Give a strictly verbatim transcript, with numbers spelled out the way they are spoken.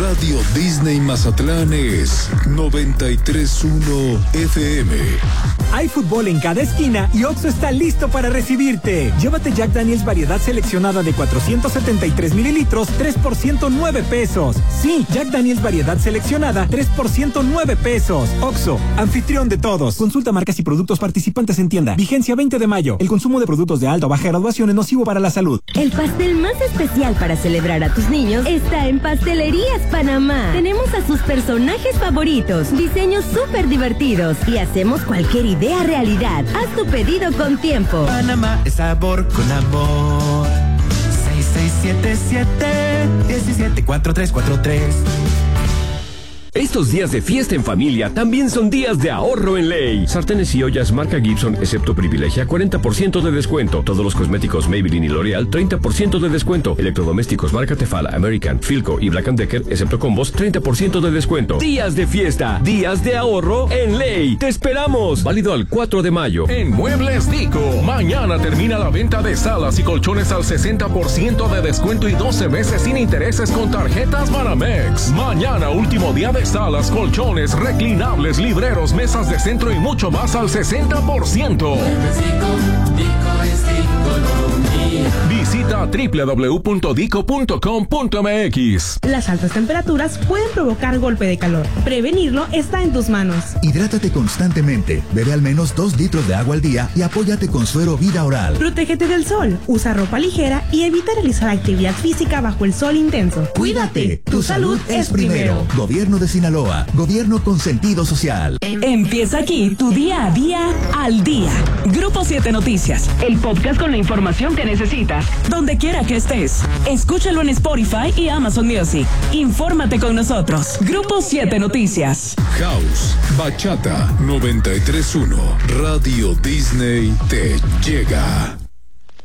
Radio Disney Mazatlán es noventa y tres punto uno F M. Hay fútbol en cada esquina y Oxxo está listo para recibirte. Llévate Jack Daniel's variedad seleccionada de cuatrocientos setenta y tres mililitros, tres por ciento nueve pesos. Sí, Jack Daniel's variedad seleccionada, tres por ciento nueve pesos. Oxxo, anfitrión de todos. Consulta marcas y productos participantes en tienda. Vigencia veinte de mayo. El consumo de productos de alta o baja graduación es nocivo para la salud. El pastel más especial para celebrar a tus niños está en Pastelerías Panamá. Tenemos a sus personajes favoritos, diseños súper divertidos y hacemos cualquier idea realidad. Haz tu pedido con tiempo. Panamá es sabor con amor. seis seis siete siete, uno siete cuatro tres cuatro tres. Estos días de fiesta en familia también son días de ahorro en Ley. Sartenes y ollas marca Gibson, excepto Privilegia, cuarenta por ciento de descuento. Todos los cosméticos Maybelline y L'Oreal, treinta por ciento de descuento. Electrodomésticos marca Tefal, American, Philco y Black and Decker, excepto Combos, treinta por ciento de descuento. Días de fiesta, días de ahorro en Ley. ¡Te esperamos! Válido al cuatro de mayo. En Muebles Dico, mañana termina la venta de salas y colchones al sesenta por ciento de descuento y doce meses sin intereses con tarjetas Banamex. Mañana, último día de salas, colchones, reclinables, libreros, mesas de centro y mucho más al sesenta por ciento. Visita doble u doble u doble u punto dico punto com punto m x. Las altas temperaturas pueden provocar golpe de calor. Prevenirlo está en tus manos. Hidrátate constantemente. Bebe al menos dos litros de agua al día y apóyate con suero Vida Oral. Protégete del sol. Usa ropa ligera y evita realizar actividad física bajo el sol intenso. Cuídate. Tu, tu salud, salud es primero. primero. Gobierno de Sinaloa. Gobierno con sentido social. Empieza aquí tu día a día al día. Grupo siete Noticias. El podcast con la información que necesitas. Donde quiera que estés. Escúchalo en Spotify y Amazon Music. Infórmate con nosotros. Grupo siete Noticias. House, Bachata, noventa y tres punto uno. Radio Disney te llega.